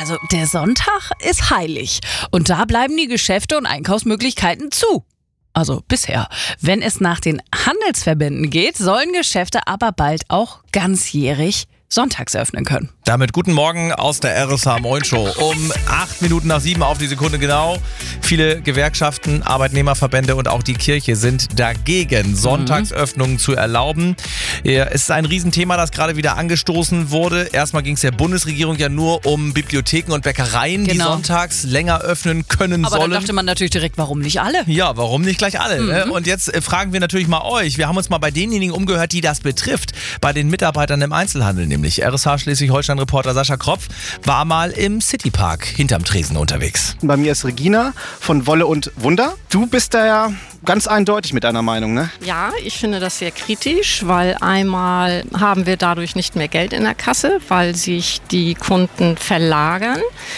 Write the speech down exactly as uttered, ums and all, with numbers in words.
Also der Sonntag ist heilig und da bleiben die Geschäfte und Einkaufsmöglichkeiten zu. Also bisher. Wenn es nach den Handelsverbänden geht, sollen Geschäfte aber bald auch ganzjährig sonntags öffnen können. Damit guten Morgen aus der R S H Moin Show. Um acht Minuten nach sieben auf die Sekunde genau. Viele Gewerkschaften, Arbeitnehmerverbände und auch die Kirche sind dagegen, Sonntagsöffnungen mhm. zu erlauben. Ja, es ist ein Riesenthema, das gerade wieder angestoßen wurde. Erstmal ging es der Bundesregierung ja nur um Bibliotheken und Bäckereien, genau. die sonntags länger öffnen können Aber sollen. Aber dann dachte man natürlich direkt, warum nicht alle? Ja, warum nicht gleich alle? Mhm. Ne? Und jetzt äh, fragen wir natürlich mal euch. Wir haben uns mal bei denjenigen umgehört, die das betrifft. Bei den Mitarbeitern im Einzelhandel nämlich. R S H Schleswig-Holstein-Reporter Sascha Kropf war mal im Citypark hinterm Tresen unterwegs. Bei mir ist Regina von Wolle und Wunder. Du bist da ja ganz eindeutig mit deiner Meinung, ne? Ja, ich finde das sehr kritisch, weil einmal haben wir dadurch nicht mehr Geld in der Kasse, weil sich die Kunden verlagern.